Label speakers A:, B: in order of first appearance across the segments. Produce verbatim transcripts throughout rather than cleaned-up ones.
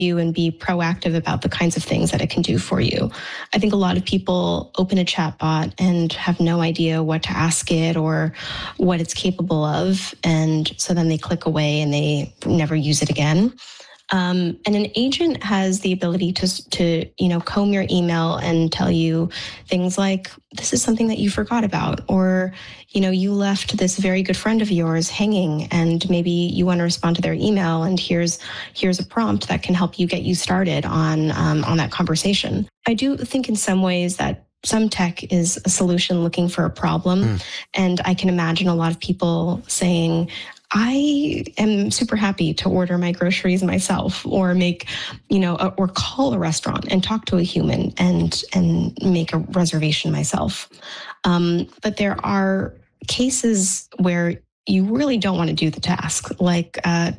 A: you and be proactive about the kinds of things that it can do for you. I think a lot of people open a chatbot and have no idea what to ask it or what it's capable of. And so then they click away and they never use it again. Um, and an agent has the ability to, to, you know, comb your email and tell you things like, this is something that you forgot about, or, you know, you left this very good friend of yours hanging and maybe you want to respond to their email and here's, here's a prompt that can help you get you started on, um, on that conversation. I do think in some ways that some tech is a solution looking for a problem. Mm. And I can imagine a lot of people saying, I am super happy to order my groceries myself or make, you know, a, or call a restaurant and talk to a human and, and make a reservation myself. Um, but there are cases where you really don't want to do the task. Like, uh,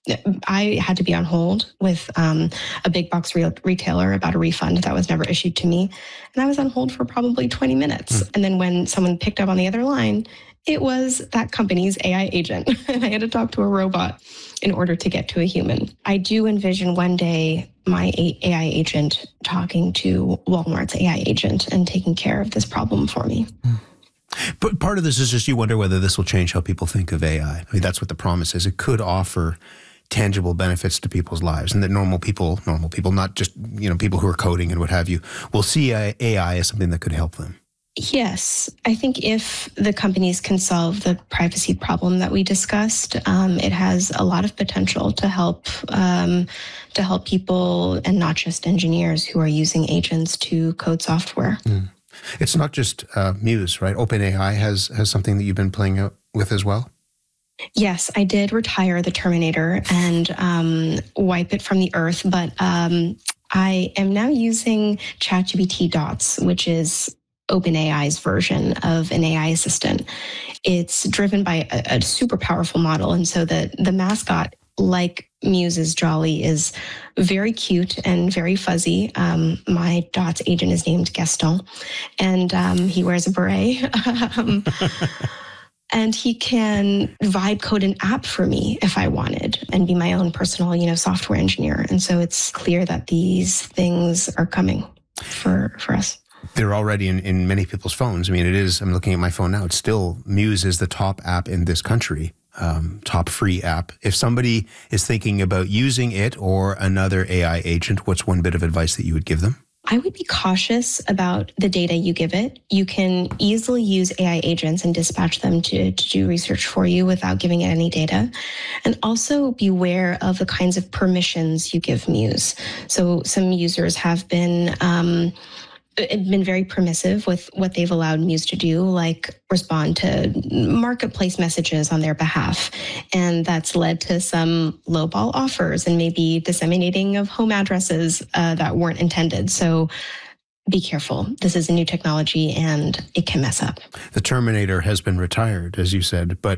A: I had to be on hold with um, a big box re- retailer about a refund that was never issued to me. And I was on hold for probably twenty minutes. Mm. And then when someone picked up on the other line, it was that company's A I agent. And I had to talk to a robot in order to get to a human. I do envision one day my A I agent talking to Walmart's A I agent and taking care of this problem for me.
B: But part of this is just you wonder whether this will change how people think of A I. I mean, that's what the promise is. It could offer tangible benefits to people's lives, and that normal people, normal people, not just, you know, people who are coding and what have you, will see A I as something that could help them.
A: Yes, I think if the companies can solve the privacy problem that we discussed, um, it has a lot of potential to help um, to help people and not just engineers who are using agents to code software.
B: Mm. It's not just uh, Muse, right? OpenAI has has something that you've been playing with as well?
A: Yes, I did retire the Terminator and um, wipe it from the earth, but um, I am now using ChatGPT Dots, which is OpenAI's version of an A I assistant. It's driven by a, a super powerful model. And so the, the mascot, like Muse's Jolly, is very cute and very fuzzy. Um, my Dots agent is named Gaston, and um, he wears a beret. um, and he can vibe code an app for me if I wanted and be my own personal, you know, software engineer. And so it's clear that these things are coming for, for us.
B: They're already in, in many people's phones. I mean, it is, I'm looking at my phone now, it's still, Muse is the top app in this country, um, top free app. If somebody is thinking about using it or another A I agent, what's one bit of advice that you would give them?
A: I would be cautious about the data you give it. You can easily use A I agents and dispatch them to, to do research for you without giving it any data. And also beware of the kinds of permissions you give Muse. So some users have been... Um, been very permissive with what they've allowed Muse to do, like respond to marketplace messages on their behalf. And that's led to some lowball offers and maybe disseminating of home addresses uh, that weren't intended. So be careful. This is a new technology and it can mess up.
B: The Terminator has been retired, as you said, but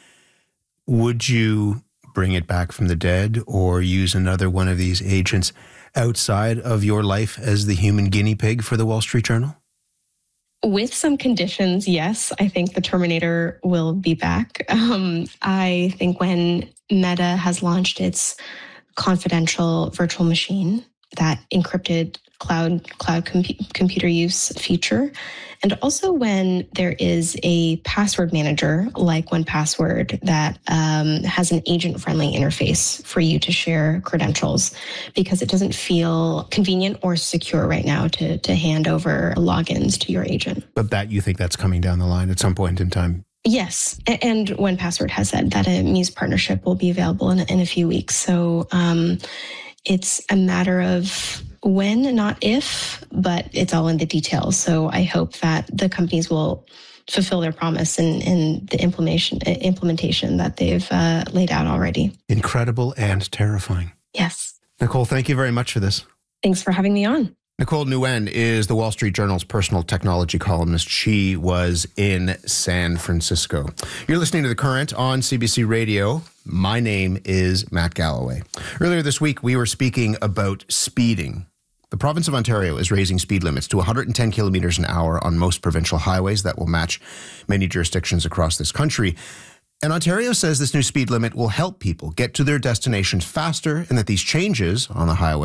B: would you bring it back from the dead or use another one of these agents outside of your life as the human guinea pig for the Wall Street Journal?
A: With some conditions, yes. I think the Terminator will be back. Um, I think when Meta has launched its confidential virtual machine, that encrypted cloud cloud com- computer use feature, and also when there is a password manager like one Password that um, has an agent-friendly interface for you to share credentials, because it doesn't feel convenient or secure right now to to hand over logins to your agent.
B: But that you think that's coming down the line at some point in time?
A: Yes, and one Password has said that a Muse partnership will be available in, in a few weeks. So um, it's a matter of when, not if, but it's all in the details. So I hope that the companies will fulfill their promise in, in the implementation implementation that they've uh, laid out already.
B: Incredible and terrifying.
A: Yes.
B: Nicole, thank you very much for this.
A: Thanks for having me on.
B: Nicole Nguyen is the Wall Street Journal's personal technology columnist. She was in San Francisco. You're listening to The Current on C B C Radio. My name is Matt Galloway. Earlier this week, we were speaking about speeding. The province of Ontario is raising speed limits to one hundred ten kilometers an hour on most provincial highways. That will match many jurisdictions across this country. And Ontario says this new speed limit will help people get to their destinations faster and that these changes on the highway